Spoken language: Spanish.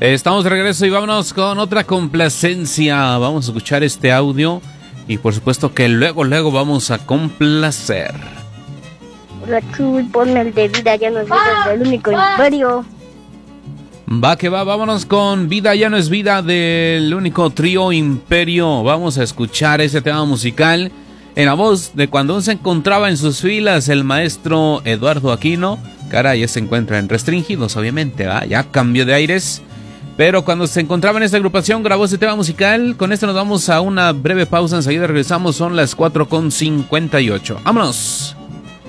Estamos de regreso y vámonos con otra complacencia. Vamos a escuchar este audio y por supuesto que luego vamos a complacer. Hola Chuy, ponme el de Vida Ya No Es Vida del Único Imperio. Va que va, vámonos con Vida Ya No Es Vida del Único Trío Imperio. Vamos a escuchar ese tema musical en la voz de cuando aún se encontraba en sus filas el maestro Eduardo Aquino. Cara, ya se encuentra en Restringidos, obviamente, ¿va? Ya cambió de aires. Pero cuando se encontraba en esta agrupación grabó ese tema musical. Con esto nos vamos a una breve pausa, enseguida regresamos, son las 4:58. ¡Vámonos!